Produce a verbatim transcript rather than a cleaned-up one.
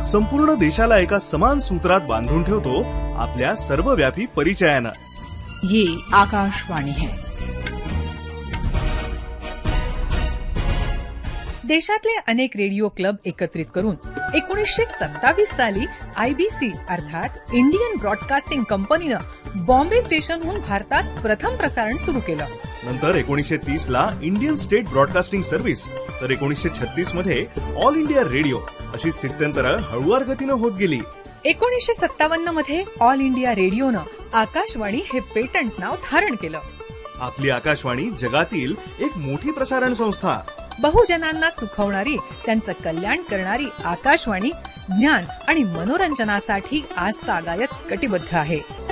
संपूर्ण देशाला एका समान सूत्रात बांधून ठेवतो आपल्या सर्वव्यापी परिचयानं. ये आकाशवाणी है. देशातले अनेक रेडिओ क्लब एकत्रित करून एकोणीसशे सत्तावीस साली आयबीसी अर्थात इंडियन ब्रॉडकास्टिंग कंपनीनं बॉम्बे स्टेशनहून भारतात प्रथम प्रसारण सुरू केलं. नंतर एकोणीसशे तीस ला इंडियन स्टेट ब्रॉडकास्टिंग सर्व्हिस, तर एकोणीसशे छत्तीस मध्ये ऑल इंडिया रेडिओ अशी स्थित्यंतरं हळूवार गतीनं होत गेली. एकोणीसशे सत्तावन्न मध्ये ऑल इंडिया रेडिओनं आकाशवाणी हे पेटंट नाव धारण केलं. आपली आकाशवाणी जगातील एक मोठी प्रसारण संस्था, बहुजनांना सुखवणारी, त्यांचं कल्याण करणारी आकाशवाणी ज्ञान आणि मनोरंजनासाठी आजतागायत कटिबद्ध आहे.